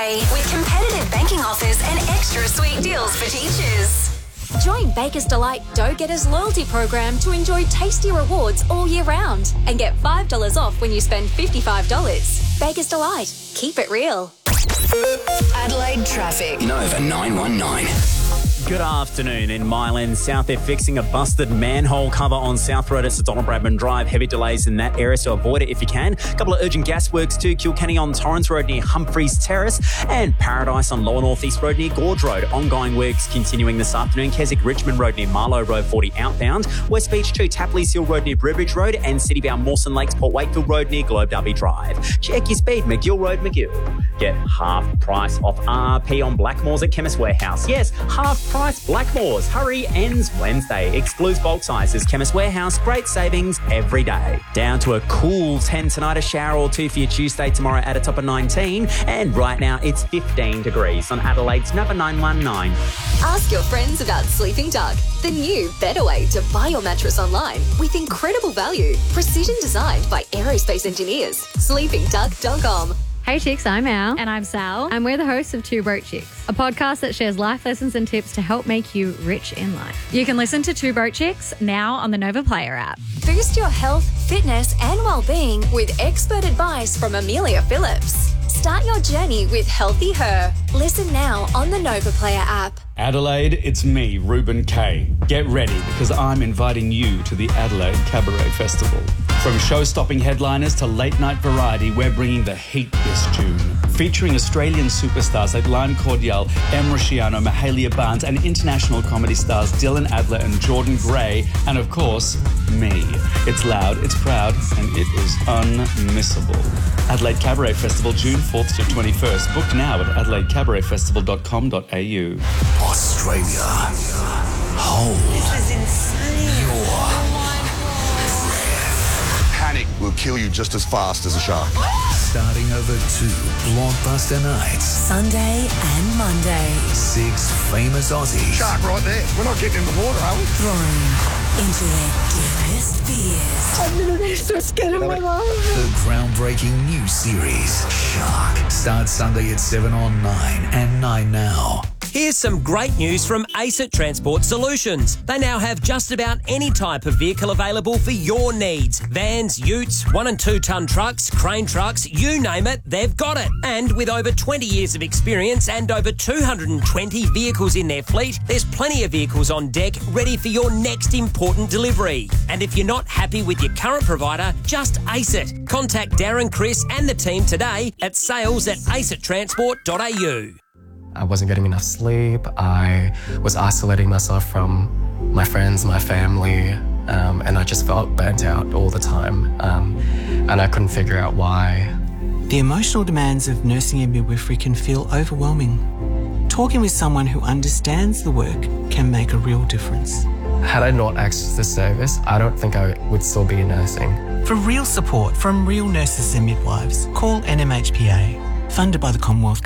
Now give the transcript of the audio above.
Pay with competitive banking offers and extra sweet deals for teachers. Join Baker's Delight Dough Getters loyalty program to enjoy tasty rewards all year round and get $5 off when you spend $55. Baker's Delight. Keep it real. Adelaide traffic. Nova 919. Good afternoon. In Myland South, they're fixing a busted manhole cover on South Road at St Donald Bradman Drive. Heavy delays in that area, so avoid it if you can. A couple of urgent gas works too. Kilkenny on Torrens Road near Humphreys Terrace and Paradise on Lower North East Road near Gorge Road. Ongoing works continuing this afternoon. Keswick Richmond Road near Marlow Road 40 outbound. West Beach 2 Tapley's Hill Road near Burbridge Road and City-bound Mawson Lakes Port Wakefield Road near Globe Derby Drive. Check your speed, McGill Road, McGill. Get half price off RP on Blackmores at Chemist Warehouse. Yes, half price Blackmores. Hurry ends Wednesday. Excludes bulk sizes. Chemist Warehouse. Great savings every day. Down to a cool 10 tonight. A shower or two for your Tuesday. Tomorrow at a top of 19. And right now it's 15 degrees on Adelaide's Nova 919. Ask your friends about Sleeping Duck, the new better way to buy your mattress online with incredible value. Precision designed by aerospace engineers. SleepingDuck.com. Hey chicks, I'm Al. And I'm Sal. And we're the hosts of Two Broke Chicks, a podcast that shares life lessons and tips to help make you rich in life. You can listen to Two Broke Chicks now on the Nova Player app. Boost your health, fitness and well-being with expert advice from Amelia Phillips. Start your journey with Healthy Her. Listen now on the Nova Player app. Adelaide, it's me, Ruben Kay. Get ready because I'm inviting you to the Adelaide Cabaret Festival. From show-stopping headliners to late-night variety, we're bringing the heat this June. Featuring Australian superstars like Lime Cordial, Em Rusciano, Mahalia Barnes and international comedy stars Dylan Adler and Jordan Gray, and of course, me. It's loud, it's proud, and it is unmissable. Adelaide Cabaret Festival, June 4th to 21st. Book now at adelaidecabaretfestival.com.au. Australia. Hold. This is insane. Your Panic will kill you just as fast as a shark. starting over 2 blockbuster nights. Sunday and Monday. 6 famous Aussies. Shark right there. We're not getting in the water, are we? Thrown into their deepest fears. The groundbreaking new series, Shark, starts Sunday at 7 on 9 and 9 now. Here's some great news from ACET Transport Solutions. They now have just about any type of vehicle available for your needs. Vans, utes, 1 and 2 tonne trucks, crane trucks, you name it, they've got it. And with over 20 years of experience and over 220 vehicles in their fleet, there's plenty of vehicles on deck ready for your next important delivery. And if you're not happy with your current provider, just ACET. Contact Darren, Chris and the team today at sales@acettransport.au. I wasn't getting enough sleep. I was isolating myself from my friends, my family, and I just felt burnt out all the time. And I couldn't figure out why. The emotional demands of nursing and midwifery can feel overwhelming. Talking with someone who understands the work can make a real difference. Had I not accessed this service, I don't think I would still be nursing. For real support from real nurses and midwives, call NMHPA, funded by the Commonwealth